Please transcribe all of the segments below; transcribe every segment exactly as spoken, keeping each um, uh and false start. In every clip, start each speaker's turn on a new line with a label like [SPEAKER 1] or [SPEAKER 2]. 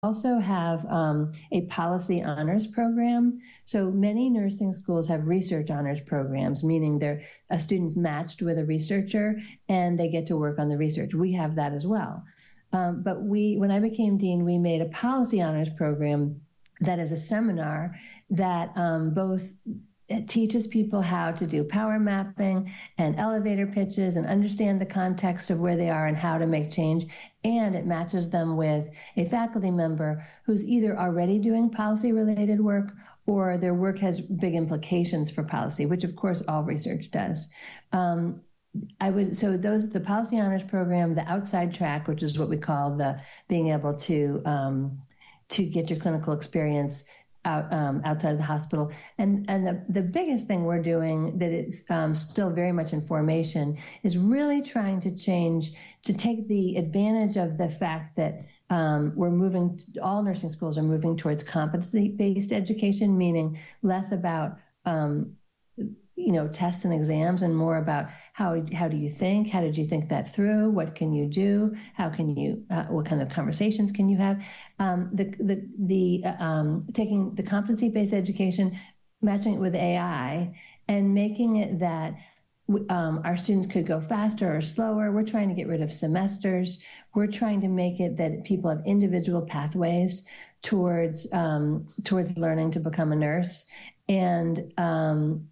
[SPEAKER 1] also have um, a policy honors program. So many nursing schools have research honors programs, meaning they're a student's matched with a researcher and they get to work on the research. We have that as well. Um, but we, when I became dean, we made a policy honors program that is a seminar that um, both it teaches people how to do power mapping and elevator pitches and understand the context of where they are and how to make change. And it matches them with a faculty member who's either already doing policy-related work or their work has big implications for policy, which of course all research does. Um, I would, so those, the policy honors program, the outside track, which is what we call the being able to, um, to get your clinical experience out um, outside of the hospital. And and the, the biggest thing we're doing that is um, still very much in formation is really trying to change, to take the advantage of the fact that um, we're moving, all nursing schools are moving towards competency-based education, meaning less about um, you know, tests and exams and more about how how do you think? How did you think that through? What can you do? How can you, uh, what kind of conversations can you have? Um, the, the, the um, taking the competency-based education, matching it with A I and making it that um, our students could go faster or slower. We're trying to get rid of semesters. We're trying to make it that people have individual pathways towards, um, towards learning to become a nurse. And, um,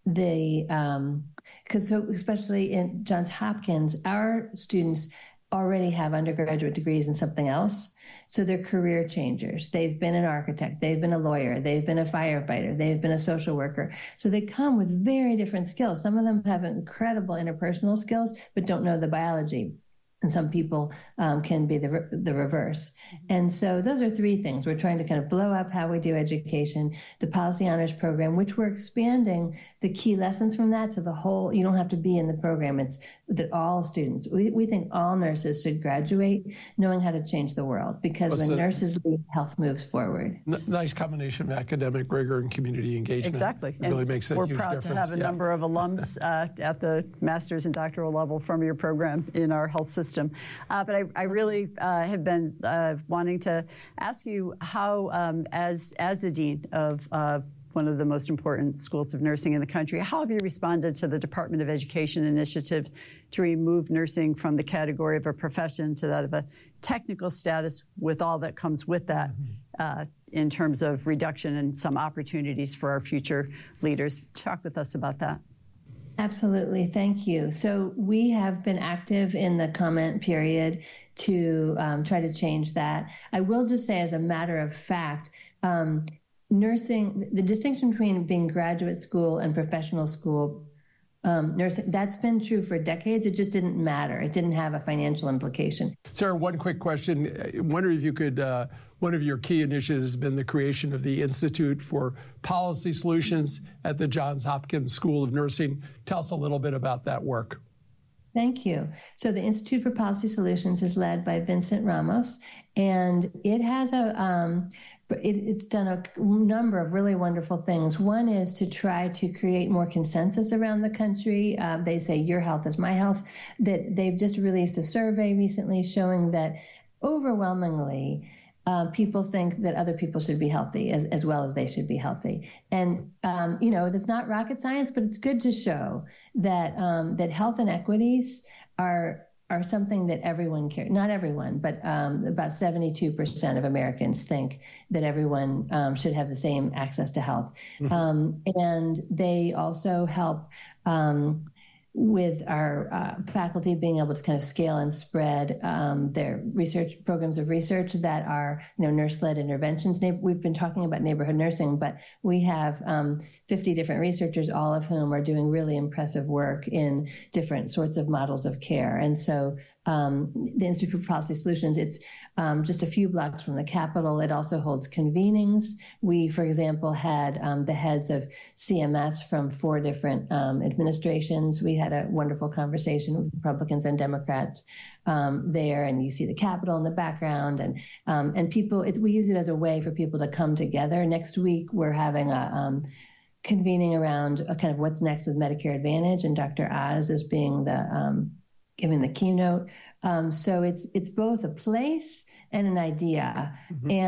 [SPEAKER 1] the um because so especially in Johns Hopkins, our students already have undergraduate degrees in something else, so they're career changers. They've been an architect, they've been a lawyer, they've been a firefighter, they've been a social worker, so they come with very different skills. Some of them have incredible interpersonal skills but don't know the biology. And some people um, can be the re- the reverse. And so those are three things. We're trying to kind of blow up how we do education, the policy honors program, which we're expanding the key lessons from that to the whole. You don't have to be in the program. It's that all students, we, we think all nurses should graduate knowing how to change the world, because
[SPEAKER 2] What's
[SPEAKER 1] when
[SPEAKER 2] the,
[SPEAKER 1] nurses lead, health moves forward.
[SPEAKER 2] N- nice combination of academic rigor and community engagement.
[SPEAKER 3] Exactly.
[SPEAKER 2] It really
[SPEAKER 3] and
[SPEAKER 2] makes a
[SPEAKER 3] we're
[SPEAKER 2] huge
[SPEAKER 3] proud
[SPEAKER 2] difference.
[SPEAKER 3] to have a
[SPEAKER 2] yeah.
[SPEAKER 3] number of alums uh, at the master's and doctoral level from your program in our health system. Uh, but I, I really uh, have been uh, wanting to ask you how, um, as as the dean of uh, one of the most important schools of nursing in the country, how have you responded to the Department of Education initiative to remove nursing from the category of a profession to that of a technical status, with all that comes with that, uh, in terms of reduction in some opportunities for our future leaders? Talk with us about that.
[SPEAKER 1] Absolutely. Thank you. So we have been active in the comment period to um, try to change that. I will just say, as a matter of fact, um, nursing, the distinction between being graduate school and professional school Um, nursing, that's been true for decades. It just didn't matter. It didn't have a financial implication.
[SPEAKER 2] Sarah, one quick question. I wonder if you could, uh, one of your key initiatives has been the creation of the Institute for Policy Solutions at the Johns Hopkins School of Nursing. Tell us a little bit about that work.
[SPEAKER 1] Thank you. So the Institute for Policy Solutions is led by Vincent Ramos, and it has a, um, it, it's done a number of really wonderful things. One is to try to create more consensus around the country. Uh, they say your health is my health. That they've just released a survey recently showing that overwhelmingly, Uh, people think that other people should be healthy as, as well as they should be healthy. And, um, you know, it's not rocket science, but it's good to show that um, that health inequities are are something that everyone cares. Not everyone, but um, about seventy-two percent of Americans think that everyone um, should have the same access to health. Mm-hmm. Um, and they also help um, with our uh, faculty being able to kind of scale and spread um, their research programs of research that are, you know, nurse-led interventions. We've been talking about neighborhood nursing, but we have um, fifty different researchers, all of whom are doing really impressive work in different sorts of models of care. And so um, the Institute for Policy Solutions, it's um, just a few blocks from the Capitol. It also holds convenings. We, for example, had um, the heads of C M S from four different um, administrations. We had a wonderful conversation with Republicans and Democrats um, there, and you see the Capitol in the background, and um, and people. It, we use it as a way for people to come together. Next week, we're having a um, convening around a kind of what's next with Medicare Advantage, and Doctor Oz is being the um, giving the keynote. Um, so it's it's both a place and an idea, mm-hmm. and